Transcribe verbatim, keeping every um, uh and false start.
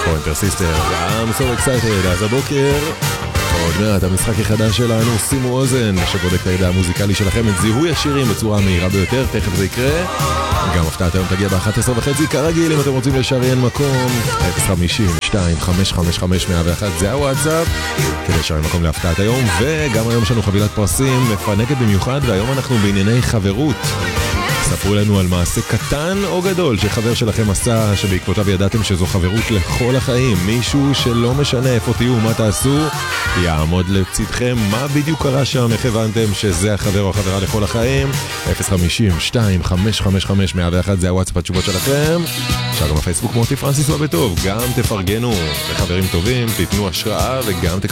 פוינטר סיסטר, I'm so excited. אז הבוקר עוד מעט המשחק החדש שלנו, שימו אוזן, שבודק את הידע המוזיקלי שלכם, את זיהוי השירים בצורה המהירה ביותר. תכף זה יקרה. גם הפתעת היום תגיע ב-אחת עשרה וחצי כרגיל. אם אתם רוצים לשריין מקום, אפס חמישים שתיים חמש חמש חמש מאה ואחת זה הוואטסאפ כדי לשריין מקום להפתעת היום. וגם היום יש לנו חבילת פרסים מפנקת במיוחד, והיום אנחנו בענייני חברות. ספרו לנו על מעשה קטן או גדול שחבר שלכם עשה, שבעקבותיו ידעתם שזו חברות לכל החיים. מישהו שלא משנה איפה תהיו, מה תעשו, יעמוד לצדכם. מה בדיוק קרה שם? איך הבנתם שזה החבר או החברה לכל החיים? אפס חמישים שתיים חמש חמש חמש מאה ואחת זה הוואטסאפ התשובות שלכם. אפשר גם בפייסבוק מוטי פרנסיס ובטוב. גם תפרגנו לחברים טובים, תיתנו השראה וגם